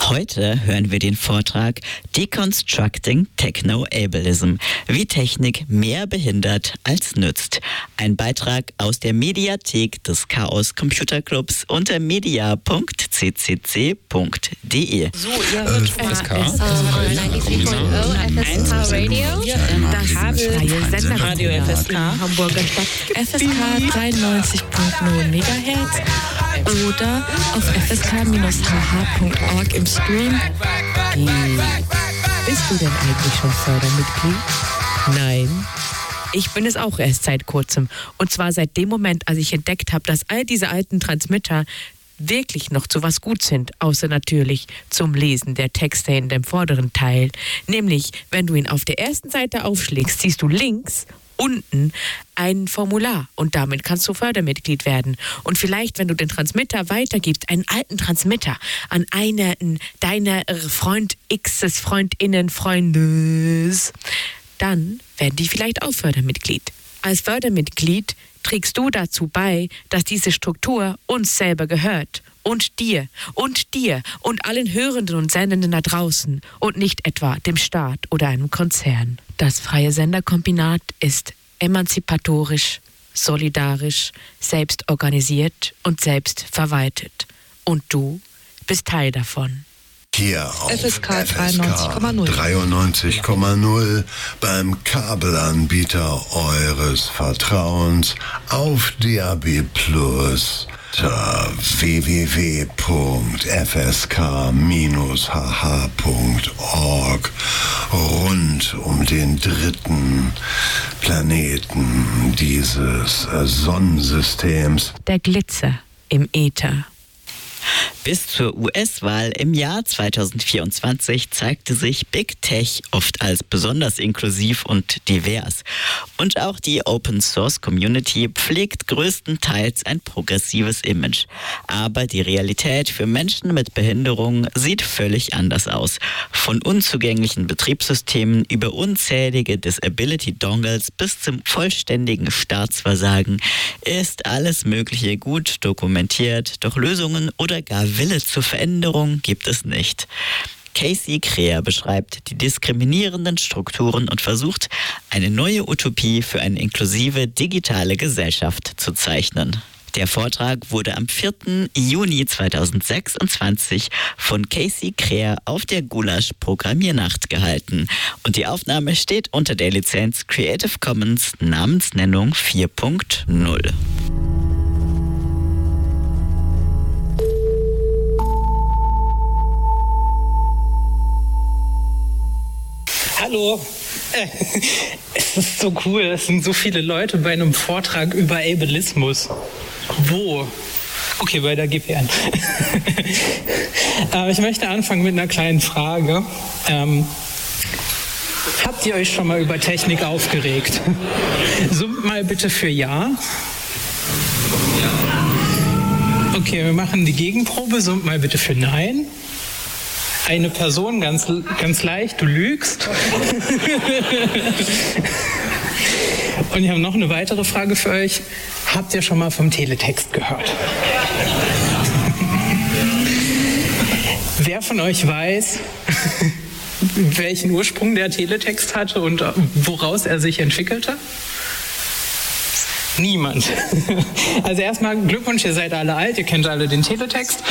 Heute hören wir den Vortrag Deconstructing Techno-Ableism, wie Technik mehr behindert als nützt. Ein Beitrag aus der Mediathek des Chaos Computer Clubs unter media.ccc.de. So, ihr hört FSK. FSK Radio. Das freie Senderradio FSK. Hamburger Stadt. FSK 93.0 MHz. Oder auf fsk-hh.org im Stream. Bist du denn eigentlich schon Fördermitglied? Nein. Ich bin es auch erst seit kurzem. Und zwar seit dem Moment, als ich entdeckt habe, dass all diese alten Transmitter wirklich noch zu was gut sind, außer natürlich zum Lesen der Texte in dem vorderen Teil. Nämlich, wenn du ihn auf der ersten Seite aufschlägst, siehst du links unten ein Formular und damit kannst du Fördermitglied werden. Und vielleicht, wenn du den Transmitter weitergibst, einen alten Transmitter an einen deiner Freundes, dann werden die vielleicht auch Fördermitglied. Als Fördermitglied trägst du dazu bei, dass diese Struktur uns selber gehört. Und dir und allen Hörenden und Sendenden da draußen und nicht etwa dem Staat oder einem Konzern. Das freie Senderkombinat ist emanzipatorisch, solidarisch, selbst organisiert und selbst verwaltet. Und du bist Teil davon. Hier auf FSK 93,0 beim Kabelanbieter eures Vertrauens auf DAB+ unter www.fsk-hh.org rund um den dritten Planeten dieses Sonnensystems. Der Glitzer im Äther. Bis zur US-Wahl im Jahr 2024 zeigte sich Big Tech oft als besonders inklusiv und divers. Und auch die Open-Source-Community pflegt größtenteils ein progressives Image. Aber die Realität für Menschen mit Behinderung sieht völlig anders aus. Von unzugänglichen Betriebssystemen über unzählige Disability-Dongles bis zum vollständigen Staatsversagen ist alles Mögliche gut dokumentiert, doch Lösungen oder gar Wille zur Veränderung gibt es nicht. Casey Creer beschreibt die diskriminierenden Strukturen und versucht, eine neue Utopie für eine inklusive digitale Gesellschaft zu zeichnen. Der Vortrag wurde am 4. Juni 2026 von Casey Creer auf der Gulasch Programmiernacht gehalten. Und die Aufnahme steht unter der Lizenz Creative Commons Namensnennung 4.0. Hallo, es ist so cool, es sind so viele Leute bei einem Vortrag über Ableismus. Wo? Okay, bei der GPN. Ich möchte anfangen mit einer kleinen Frage. Habt ihr euch schon mal über Technik aufgeregt? Summt mal bitte für Ja. Okay, wir machen die Gegenprobe, summt mal bitte für Nein. Eine Person, ganz leicht, du lügst. Und ich habe noch eine weitere Frage für euch. Habt ihr schon mal vom Teletext gehört? Wer von euch weiß, welchen Ursprung der Teletext hatte und woraus er sich entwickelte? Niemand. Also erstmal Glückwunsch, ihr seid alle alt, ihr kennt alle den Teletext.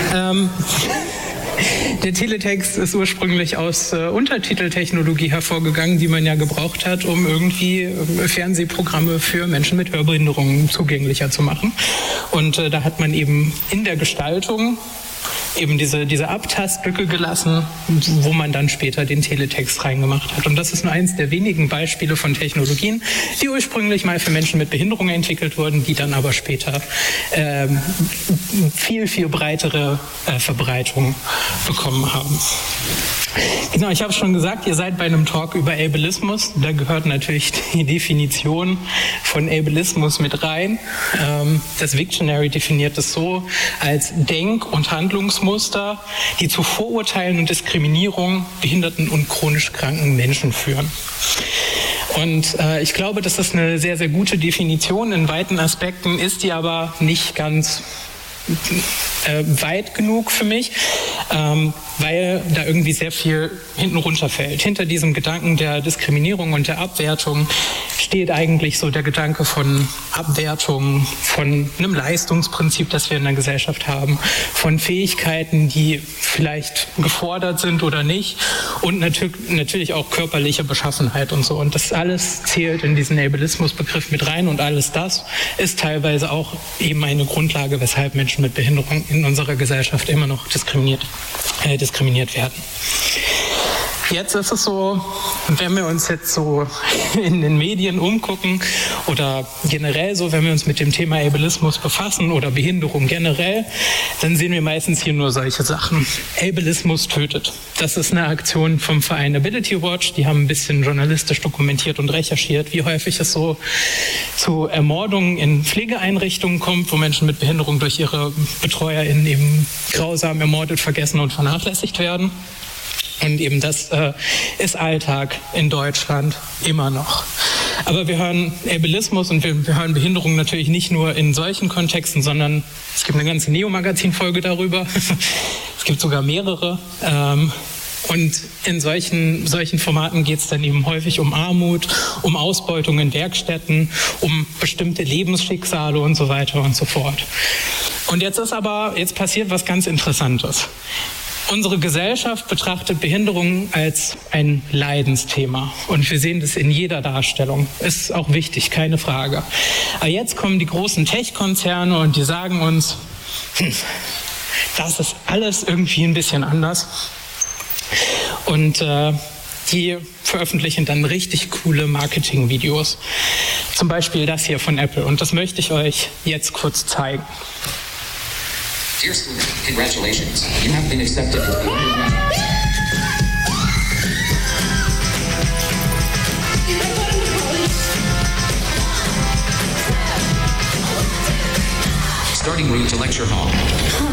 Der Teletext ist ursprünglich aus Untertiteltechnologie hervorgegangen, die man ja gebraucht hat, um irgendwie Fernsehprogramme für Menschen mit Hörbehinderungen zugänglicher zu machen. Und da hat man eben in der Gestaltung eben diese Abtastlücke gelassen, wo man dann später den Teletext reingemacht hat. Und das ist nur eins der wenigen Beispiele von Technologien, die ursprünglich mal für Menschen mit Behinderungen entwickelt wurden, die dann aber später viel, viel breitere Verbreitung bekommen haben. Genau, ich habe schon gesagt, ihr seid bei einem Talk über Ableismus. Da gehört natürlich die Definition von Ableismus mit rein. Das Wiktionary definiert es so als Denk- und Handlungsmuster, die zu Vorurteilen und Diskriminierung behinderten und chronisch kranken Menschen führen. Und ich glaube, dass das eine sehr, sehr gute Definition in weiten Aspekten ist, die aber nicht ganz weit genug für mich, weil da irgendwie sehr viel hinten runterfällt. Hinter diesem Gedanken der Diskriminierung und der Abwertung steht eigentlich so der Gedanke von Abwertung, von einem Leistungsprinzip, das wir in der Gesellschaft haben, von Fähigkeiten, die vielleicht gefordert sind oder nicht und natürlich auch körperliche Beschaffenheit und so. Und das alles zählt in diesen Ableismus-Begriff mit rein und alles das ist teilweise auch eben eine Grundlage, weshalb Menschen mit Behinderung in unserer Gesellschaft immer noch diskriminiert werden. Jetzt ist es so, wenn wir uns jetzt so in den Medien umgucken oder generell so, wenn wir uns mit dem Thema Ableismus befassen oder Behinderung generell, dann sehen wir meistens hier nur solche Sachen. Ableismus tötet. Das ist eine Aktion vom Verein Ability Watch. Die haben ein bisschen journalistisch dokumentiert und recherchiert, wie häufig es so zu Ermordungen in Pflegeeinrichtungen kommt, wo Menschen mit Behinderung durch ihre BetreuerInnen eben grausam ermordet, vergessen und vernachlässigt werden. Und eben das ist Alltag in Deutschland immer noch. Aber wir hören Ableismus und wir hören Behinderung natürlich nicht nur in solchen Kontexten, sondern es gibt eine ganze Neo-Magazin-Folge darüber. Es gibt sogar mehrere. Und in solchen Formaten geht es dann eben häufig um Armut, um Ausbeutung in Werkstätten, um bestimmte Lebensschicksale und so weiter und so fort. Und jetzt passiert was ganz Interessantes. Unsere Gesellschaft betrachtet Behinderung als ein Leidensthema und wir sehen das in jeder Darstellung. Ist auch wichtig, keine Frage. Aber jetzt kommen die großen Tech-Konzerne und die sagen uns, das ist alles irgendwie ein bisschen anders. Und die veröffentlichen dann richtig coole Marketing-Videos. Zum Beispiel das hier von Apple und das möchte ich euch jetzt kurz zeigen. Dear student, congratulations. You have been accepted into the undergraduate. Starting route to lecture hall.